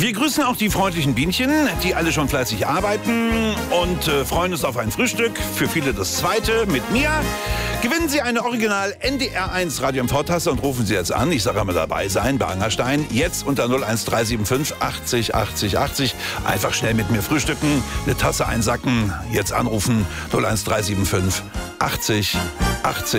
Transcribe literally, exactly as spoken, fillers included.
Wir grüßen auch die freundlichen Bienchen, die alle schon fleißig arbeiten und äh, freuen uns auf ein Frühstück. Für viele das zweite mit mir. Gewinnen Sie eine Original N D R eins Radio M V-Tasse und rufen Sie jetzt an. Ich sage einmal dabei sein, bei Angerstein. Jetzt unter null eins drei sieben fünf achtzig achtzig achtzig. Einfach schnell mit mir frühstücken, eine Tasse einsacken. Jetzt anrufen null eins drei sieben fünf achtzig achtzig.